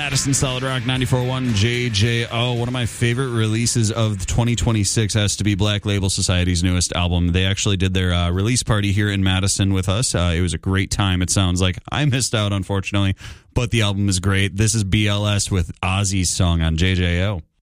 Madison Solid Rock 94.1 JJO. One of my favorite releases of 2026 has to be Black Label Society's newest album. They actually did their release party here in Madison with us. It was a great time. It sounds like I missed out, unfortunately, but the album is great. This is BLS with Ozzy's song on JJO.